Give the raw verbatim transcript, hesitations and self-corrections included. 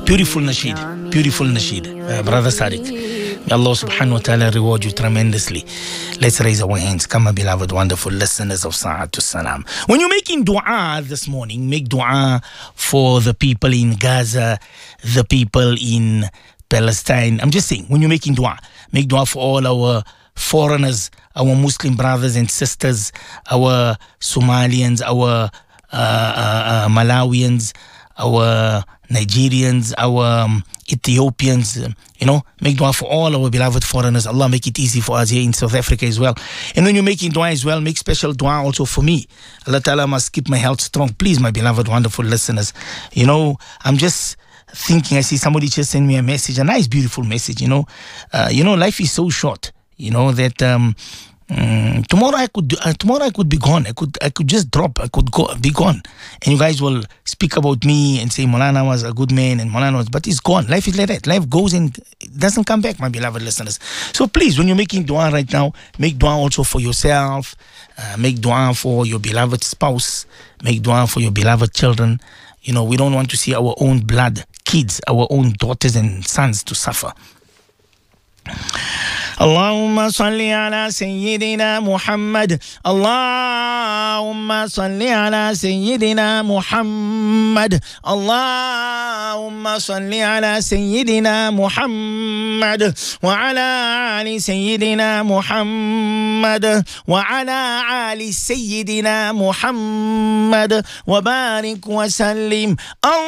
Beautiful nasheed, beautiful nasheed, uh, Brother Sadiq. May Allah subhanahu wa ta'ala reward you tremendously. Let's raise our hands. Come, my beloved, wonderful listeners of Sa'atul Salam. When you're making dua this morning, make dua for the people in Gaza, the people in Palestine. I'm just saying, when you're making dua, make dua for all our foreigners, our Muslim brothers and sisters, our Somalians, our uh, uh, uh, Malawians, our Nigerians, our um, Ethiopians, uh, you know, make dua for all our beloved foreigners. Allah make it easy for us here in South Africa as well. And when you're making dua as well, make special dua also for me. Allah Ta'ala must keep my health strong. Please, my beloved, wonderful listeners. You know, I'm just thinking, I see somebody just send me a message, a nice, beautiful message, you know. Uh, you know, life is so short, you know, that... Um, Mm, tomorrow I could uh, tomorrow I could be gone. I could I could just drop. I could go be gone, and you guys will speak about me and say Maulana was a good man and Maulana was, but it's gone. Life is like that. Life goes and it doesn't come back, my beloved listeners. So please, when you're making dua right now, make dua also for yourself. Uh, make dua for your beloved spouse. Make dua for your beloved children. You know, we don't want to see our own blood kids, our own daughters and sons to suffer. اللهم صل على سيدنا محمد اللهم صل على سيدنا محمد اللهم صل على سيدنا محمد وعلى آل سيدنا محمد وعلى آل سيدنا محمد وبارك وسلم